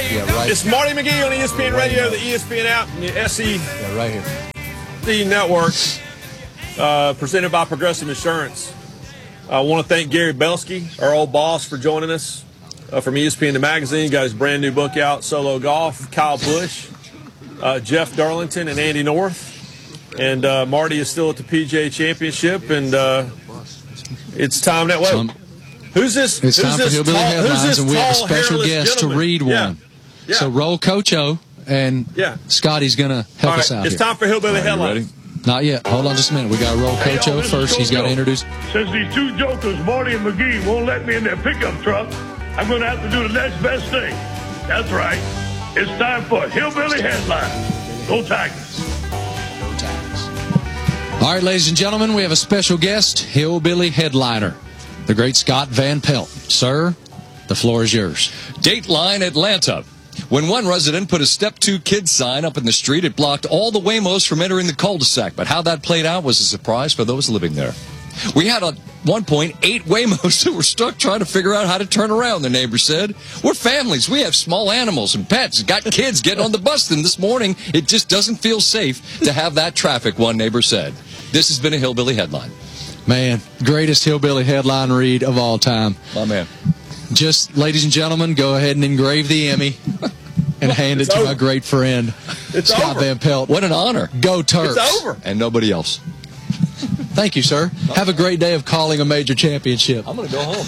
Yeah, right. It's Marty McGee on ESPN Radio, the ESPN app, and the SEC right here. The network, presented by Progressive Insurance. I want to thank Gary Belsky, our old boss, for joining us from ESPN the Magazine. Got his brand new book out, Solo Golf. Kyle Busch, Jeff Darlington, and Andy North. And Marty is still at the PGA Championship, and it's time that way. Who's this? It's time for Hillbilly Headlines, and we have a special guest to read one. Yeah. So roll Coach O, and Scotty's going to help us out It's time for Hillbilly Headlines. Not yet. Hold on just a minute. We got to roll Coach O first. He's got to introduce. Since these two jokers, Marty and McGee, won't let me in their pickup truck, I'm going to have to do the next best thing. That's right. It's time for Hillbilly Headlines. Go Tigers. Go Tigers. All right, ladies and gentlemen, we have a special guest, Hillbilly Headliner, the great Scott Van Pelt. Sir, the floor is yours. Dateline Atlanta. When one resident put a Step 2 Kids sign up in the street, it blocked all the Waymos from entering the cul-de-sac. But how that played out was a surprise for those living there. We had at one point 8 Waymos who were stuck trying to figure out how to turn around, the neighbor said. We're families. We have small animals and pets. Got kids getting on the bus. And this morning, it just doesn't feel safe to have that traffic, one neighbor said. This has been a Hillbilly Headline. Man, greatest Hillbilly Headline read of all time. My man. Just, ladies and gentlemen, go ahead and engrave the Emmy and hand it to my great friend, Scott Van Pelt. What an honor. Go Terps. It's over. And nobody else. Thank you, sir. Have a great day of calling a major championship. I'm going to go home.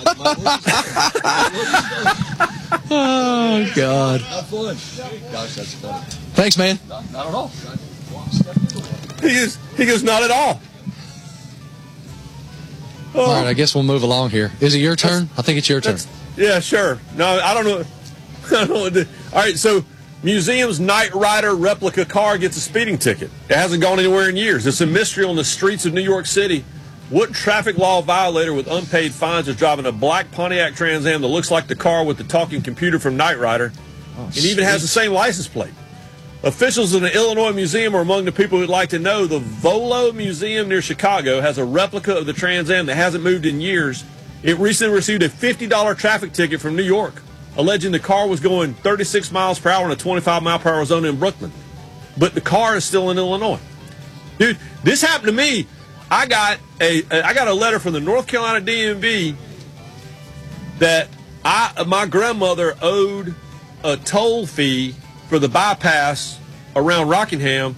Oh, God. Have fun. Gosh, that's funny. Thanks, man. Not at all. He goes, not at all. All right, I guess we'll move along here. Is it your turn? I think it's your turn. Yeah, sure. No, I don't know. I don't know what to do. All right, so museum's Knight Rider replica car gets a speeding ticket. It hasn't gone anywhere in years. It's a mystery on the streets of New York City. What traffic law violator with unpaid fines is driving a black Pontiac Trans Am that looks like the car with the talking computer from Knight Rider and even has the same license plate? Officials in the Illinois Museum are among the people who'd like to know. The Volo Museum near Chicago has a replica of the Trans Am that hasn't moved in years. It recently received a $50 traffic ticket from New York, alleging the car was going 36 miles per hour in a 25-mile-per-hour zone in Brooklyn. But the car is still in Illinois. Dude, this happened to me. I got a letter from the North Carolina DMV that my grandmother owed a toll fee for the bypass around Rockingham.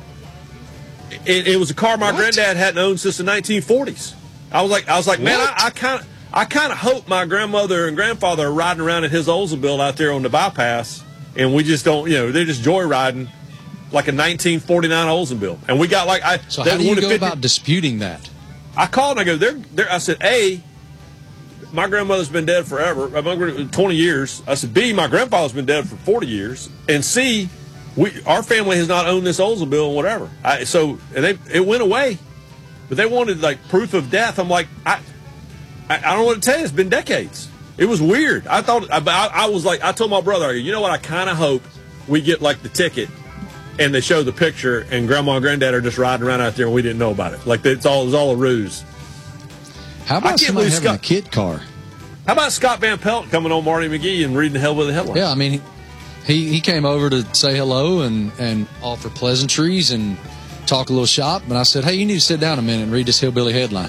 It was a car my granddad hadn't owned since the 1940s. I was like, man, I kind of hope my grandmother and grandfather are riding around in his Oldsmobile out there on the bypass, and we just don't, they're just joyriding like a 1949 Oldsmobile. And we got So how do you go about disputing that? I called and I go, I said, A, my grandmother's been dead forever, 20 years. I said, B, my grandfather's been dead for 40 years. And C, our family has not owned this Oldsmobile and whatever. It went away. But they wanted, proof of death. I'm like, I don't know what to tell you. It's been decades. It was weird. I thought, I told my brother, you know what, I kind of hope we get, the ticket and they show the picture and Grandma and Granddad are just riding around out there and we didn't know about it. It was all a ruse. How about somebody having a kid car? How about Scott Van Pelt coming on Marty McGee and reading the Hillbilly Headlines? Yeah, I mean, he came over to say hello and offer pleasantries and talk a little shop. And I said, hey, you need to sit down a minute and read this Hillbilly Headline.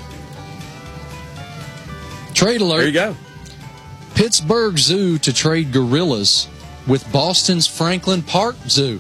Trade alert. There you go. Pittsburgh Zoo to trade gorillas with Boston's Franklin Park Zoo.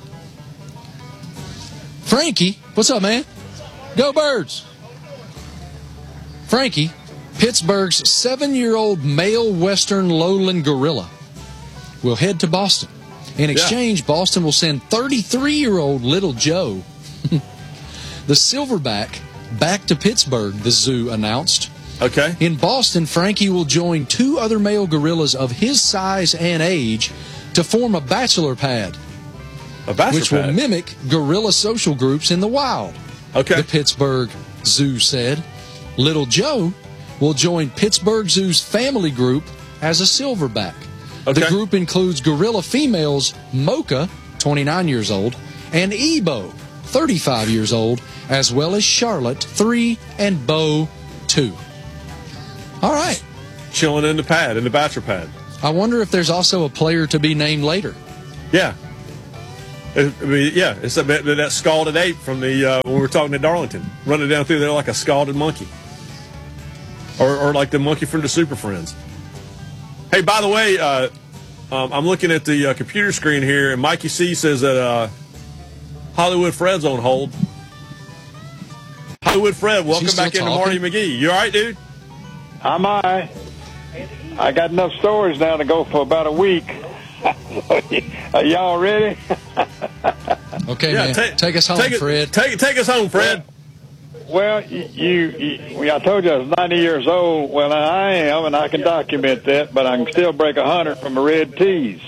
Frankie, what's up, man? Go Birds. Frankie, Pittsburgh's 7-year-old male western lowland gorilla, will head to Boston. In exchange, Boston will send 33-year-old little Joe, the silverback, back to Pittsburgh, the zoo announced. Okay. In Boston, Frankie will join 2 other male gorillas of his size and age to form a bachelor pad. Which will mimic gorilla social groups in the wild. Okay. The Pittsburgh Zoo said. Little Joe will join Pittsburgh Zoo's family group as a silverback. Okay. The group includes gorilla females Mocha, 29 years old, and Ebo, 35 years old, as well as Charlotte, 3, and Bo, 2. All right. Chilling in the bachelor pad. I wonder if there's also a player to be named later. Yeah. It's that scalded ape from the when we were talking to Darlington, running down through there like a scalded monkey, or like the monkey from the Super Friends. Hey, by the way, I'm looking at the computer screen here, and Mikey C says that Hollywood Fred's on hold. Hollywood Fred, welcome back into Marty McGee. You all right, dude? I'm all right. I got enough stories now to go for about a week. Are y'all ready? Okay, man. Take us home, Fred. Take us home, Fred. Well, I told you I was 90 years old. Well, I am, and I can document that, but I can still break 100 from a red tease.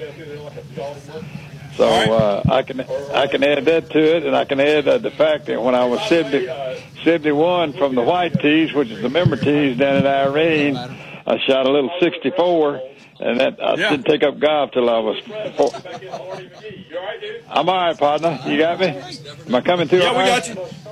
So I can add that to it, and I can add the fact that when I was 71 from the white tees, which is the member tees down in Irene, I shot a little 64. And I didn't take up golf till I was 4. I'm all right, partner. You got me? Am I coming through? Yeah, we got you.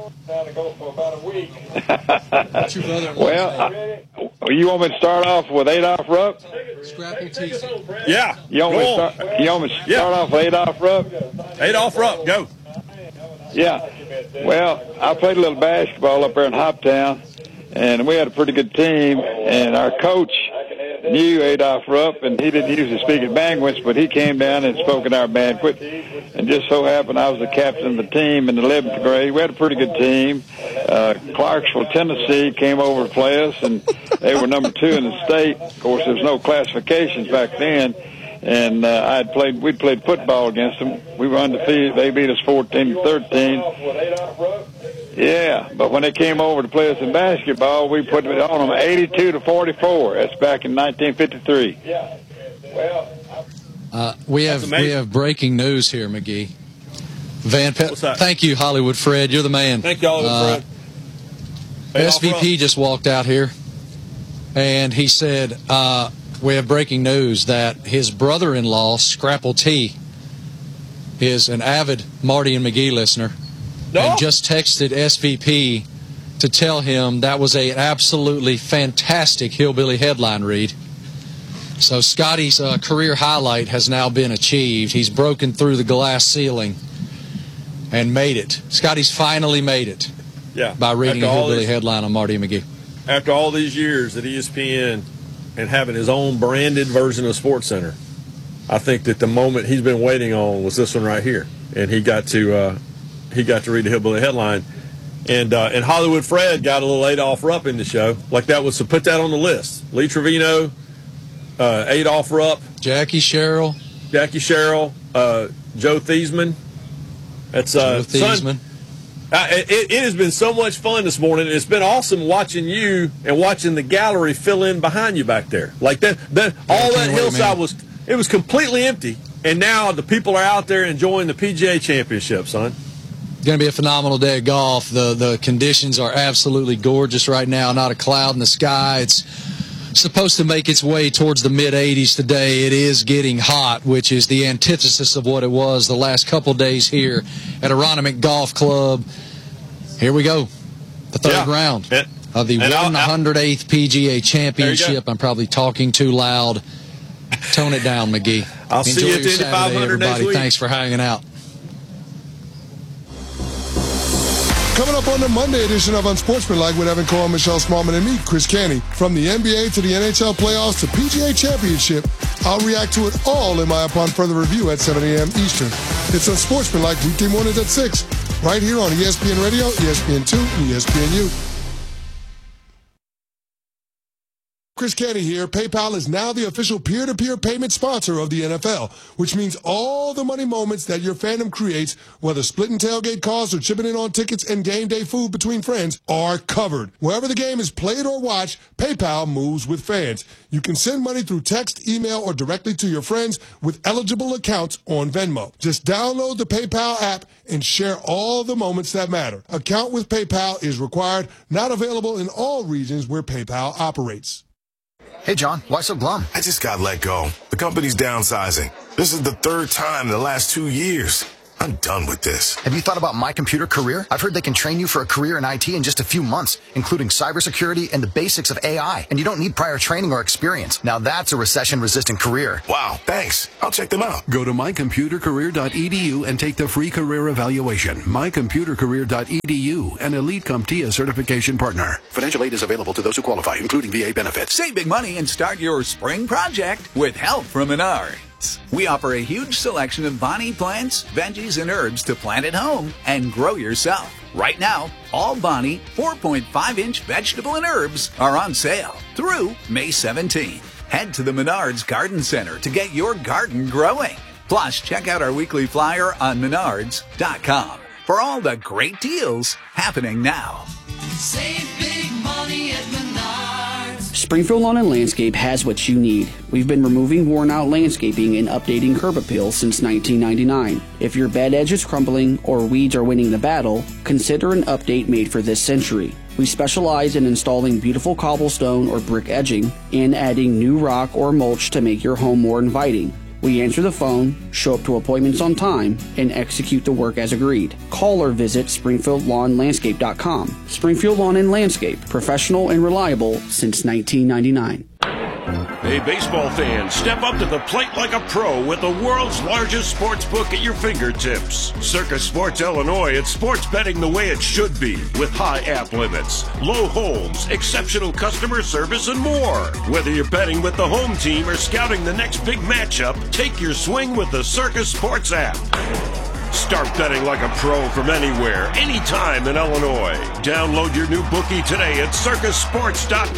Well, you want me to start off with Adolph Rupp? Scrapple tees. Yeah. You want me to start off with Adolph Rupp? Adolph Rupp, go. Yeah. Well, I played a little basketball up there in Hoptown, and we had a pretty good team, and our coach knew Adolph Rupp, and he didn't usually speak at banquets, but he came down and spoke at our banquet, and just so happened I was the captain of the team in the 11th grade. We had a pretty good team. Clarksville, Tennessee came over to play us, and they were number 2 in the state. Of course, there was no classifications back then, and we'd played football against them. We were undefeated. They beat us 14-13. Yeah, but when they came over to play us in basketball, we put it on them 82-44. That's back in 1953. Yeah. Well, we have breaking news here, McGee. What's that? Thank you, Hollywood Fred. You're the man. Thank you, Hollywood Fred. SVP just walked out here, and he said we have breaking news that his brother-in-law, Scrapple T, is an avid Marty and McGee listener. And just texted SVP to tell him that was an absolutely fantastic Hillbilly headline read. So Scotty's career highlight has now been achieved. He's broken through the glass ceiling and made it. Scotty's finally made it by reading a Hillbilly headline on Marty and McGee. After all these years at ESPN and having his own branded version of SportsCenter, I think that the moment he's been waiting on was this one right here. And he got to read the Hillbilly headline, and Hollywood Fred got a little Adolph Rupp in the show. Like that was to put that on the list. Lee Trevino, Adolph Rupp, Jackie Sherrill, Joe Theismann. That's Joe Theismann. It has been so much fun this morning. It's been awesome watching you and watching the gallery fill in behind you back there. Like that all that hillside was completely empty, and now the people are out there enjoying the PGA Championship, son. Going to be a phenomenal day of golf. The conditions are absolutely gorgeous right now. Not a cloud in the sky. It's supposed to make its way towards the mid-80s today. It is getting hot, which is the antithesis of what it was the last couple days here at Aronimink Golf Club. Here we go. The third round of the 108th PGA Championship. I'm probably talking too loud. Tone it down, McGee. I'll see you at the Indy 500 next week. Thanks for hanging out. Coming up on the Monday edition of Unsportsmanlike with Evan Cohen, Michelle Smallman, and me, Chris Canty. From the NBA to the NHL playoffs to PGA Championship, I'll react to it all in my Upon Further Review at 7 a.m. Eastern. It's Unsportsmanlike weekday mornings at 6, right here on ESPN Radio, ESPN2, and ESPNU. Chris Canty here. PayPal is now the official peer-to-peer payment sponsor of the NFL, which means all the money moments that your fandom creates, whether splitting tailgate costs or chipping in on tickets and game day food between friends, are covered. Wherever the game is played or watched, PayPal moves with fans. You can send money through text, email, or directly to your friends with eligible accounts on Venmo. Just download the PayPal app and share all the moments that matter. Account with PayPal is required, not available in all regions where PayPal operates. Hey, John, why so glum? I just got let go. The company's downsizing. This is the third time in the last 2 years. I'm done with this. Have you thought about My Computer Career? I've heard they can train you for a career in IT in just a few months, including cybersecurity and the basics of AI. And you don't need prior training or experience. Now that's a recession-resistant career. Wow, thanks. I'll check them out. Go to mycomputercareer.edu and take the free career evaluation. mycomputercareer.edu, an Elite CompTIA certification partner. Financial aid is available to those who qualify, including VA benefits. Save big money and start your spring project with help from Menards. We offer a huge selection of Bonnie plants, veggies, and herbs to plant at home and grow yourself. Right now, all Bonnie 4.5-inch vegetable and herbs are on sale through May 17th. Head to the Menards Garden Center to get your garden growing. Plus, check out our weekly flyer on menards.com for all the great deals happening now. Save big money at Menards. Springfield Lawn and Landscape has what you need. We've been removing worn-out landscaping and updating curb appeal since 1999. If your bed edge is crumbling or weeds are winning the battle, consider an update made for this century. We specialize in installing beautiful cobblestone or brick edging and adding new rock or mulch to make your home more inviting. We answer the phone, show up to appointments on time, and execute the work as agreed. Call or visit SpringfieldLawnLandscape.com. Springfield Lawn and Landscape, professional and reliable since 1999. Hey, baseball fans, step up to the plate like a pro with the world's largest sports book at your fingertips. Circus Sports Illinois, it's sports betting the way it should be, with high app limits, low holds, exceptional customer service, and more. Whether you're betting with the home team or scouting the next big matchup, take your swing with the Circus Sports app. Start betting like a pro from anywhere, anytime in Illinois. Download your new bookie today at circusports.com.